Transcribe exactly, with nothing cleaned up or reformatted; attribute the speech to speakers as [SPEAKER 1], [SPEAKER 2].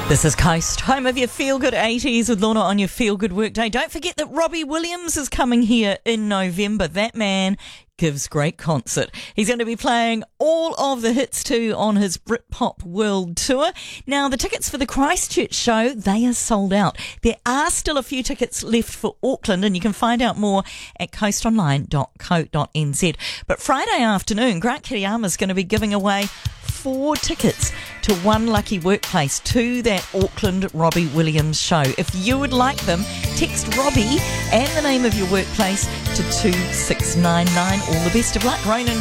[SPEAKER 1] This is Coast, home of your Feel Good eighties with Lorna on your Feel Good Workday. Don't forget that Robbie Williams is coming here in November. That man gives great concert. He's going to be playing all of the hits too on his Britpop World Tour. Now, the tickets for the Christchurch show, they are sold out. There are still a few tickets left for Auckland, and you can find out more at coast online dot co dot n z. But Friday afternoon, Grant Kiriyama is going to be giving away four tickets to one lucky workplace to that Auckland Robbie Williams show. If you would like them, text Robbie and the name of your workplace to two six nine nine. All the best of luck, Ronan.